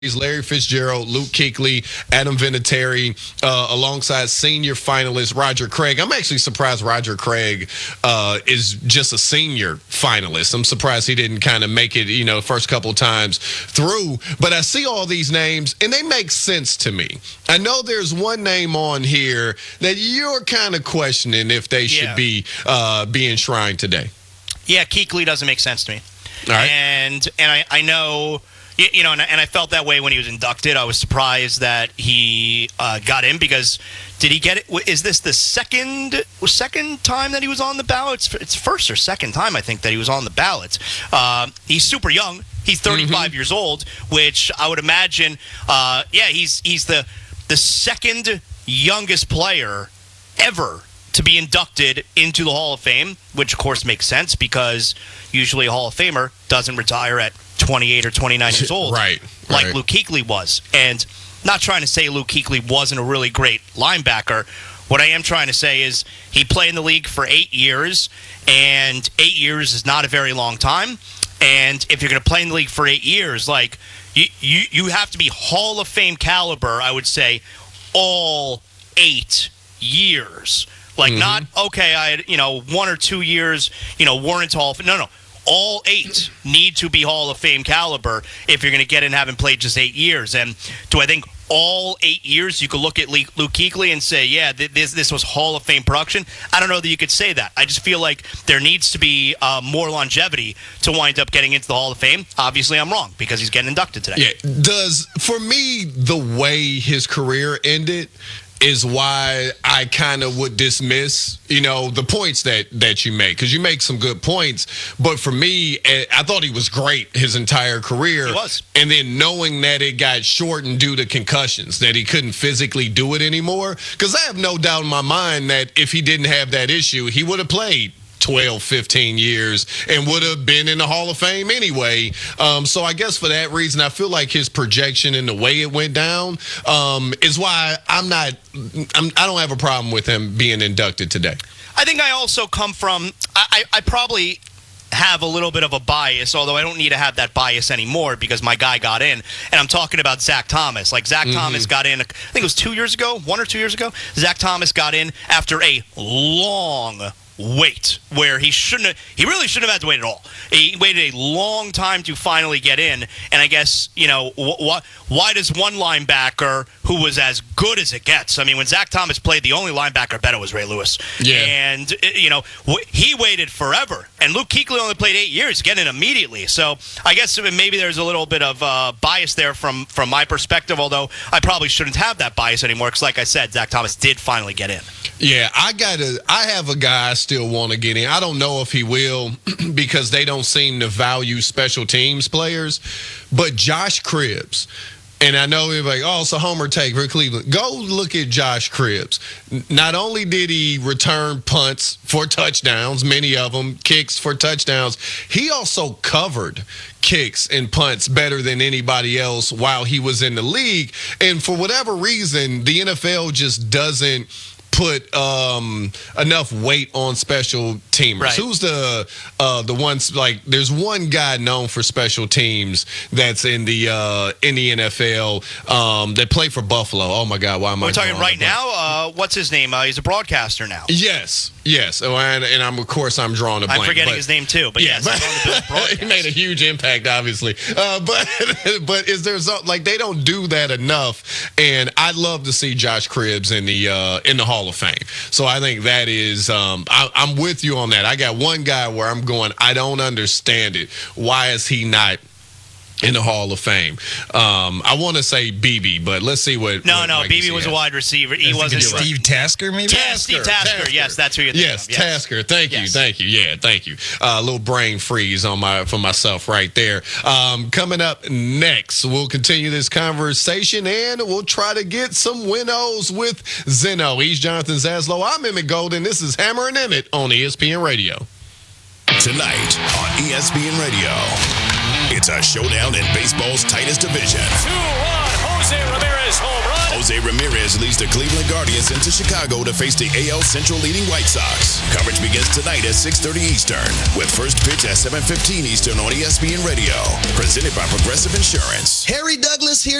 Larry Fitzgerald, Luke Kuechly, Adam Vinatieri, alongside senior finalist Roger Craig. I'm actually surprised Roger Craig is just a senior finalist. I'm surprised he didn't kind of make it, first couple times through. But I see all these names, and they make sense to me. I know there's one name on here that you're kind of questioning if they should be enshrined today. Yeah, Kuechly doesn't make sense to me. All right. And I know... and I felt that way when he was inducted. I was surprised that he got in because did he get it? Is this the second time that he was on the ballot? It's first or second time, I think, that he was on the ballot. He's super young. He's 35 years old, which I would imagine, he's the second youngest player ever to be inducted into the Hall of Fame, which, of course, makes sense because usually a Hall of Famer doesn't retire at 28 or 29 years old, right. Luke Kuechly was. And not trying to say Luke Kuechly wasn't a really great linebacker. What I am trying to say is he played in the league for 8 years, and 8 years is not a very long time. And if you're going to play in the league for 8 years, like you have to be Hall of Fame caliber, I would say, all 8 years. Like not, okay, I had, 1 or 2 years, warrant Hall of Fame. No. All 8 need to be Hall of Fame caliber if you're going to get in having played just 8 years. And do I think all 8 years you could look at Luke Kuechly and say, yeah, this was Hall of Fame production? I don't know that you could say that. I just feel like there needs to be more longevity to wind up getting into the Hall of Fame. Obviously, I'm wrong because he's getting inducted today. Yeah. For me, the way his career ended is why I kind of would dismiss, the points that you make, because you make some good points. But for me, I thought he was great his entire career. He was. And then knowing that it got shortened due to concussions, that he couldn't physically do it anymore, because I have no doubt in my mind that if he didn't have that issue, he would have played 12, 15 years and would have been in the Hall of Fame anyway. So I guess for that reason, I feel like his projection and the way it went down is why I don't have a problem with him being inducted today. I think I also come from, I probably have a little bit of a bias, although I don't need to have that bias anymore because my guy got in. And I'm talking about Zach Thomas. Like, Zach Thomas got in, I think it was 2 years ago, 1 or 2 years ago. Zach Thomas got in after a long wait where he really shouldn't have had to wait at all. He waited a long time to finally get in, and I guess, why does one linebacker who was as good as it gets? I mean, when Zach Thomas played, the only linebacker better was Ray Lewis. Yeah. And, he waited forever, and Luke Kuechly only played 8 years, getting in immediately. So I guess maybe there's a little bit of bias there from my perspective, although I probably shouldn't have that bias anymore because, like I said, Zach Thomas did finally get in. Yeah, I have a guy I still want to get in. I don't know if he will because they don't seem to value special teams players, but Josh Cribbs. And I know he's like, it's a homer take for Cleveland. Go look at Josh Cribbs. Not only did he return punts for touchdowns, many of them kicks for touchdowns, he also covered kicks and punts better than anybody else while he was in the league. And for whatever reason, the NFL just doesn't put enough weight on special teamers. Right. Who's the ones, like, there's one guy known for special teams that's in the NFL that played for Buffalo. Oh my God, why am I? We're talking right now. What's his name? He's a broadcaster now. Yes. Oh, and I'm drawing a blank. I'm forgetting his name too, but yes, he made a huge impact, obviously. But is there something like they don't do that enough? And I'd love to see Josh Cribbs in the Hall of Fame. So I think that is, I'm with you on that. I got one guy where I'm going, I don't understand it. Why is he not in the Hall of Fame? I want to say BB, but let's see what. No, BB was a wide receiver. He wasn't. Steve Tasker, maybe? Yeah, Steve Tasker. Yes, that's who you're thinking of. Yes, Tasker. Thank you. Yeah, thank you. A little brain freeze for myself right there. Coming up next, we'll continue this conversation and we'll try to get some winnows with Zeno. He's Jonathan Zaslow. I'm Emmett Golden. This is Hammer and Emmett on ESPN Radio. Tonight on ESPN Radio, it's a showdown in baseball's tightest division. 2-1, Jose Ramirez home run. Jose Ramirez leads the Cleveland Guardians into Chicago to face the AL Central leading White Sox. Coverage begins tonight at 6:30 Eastern, with first pitch at 7:15 Eastern on ESPN Radio. Presented by Progressive Insurance. Harry Douglas here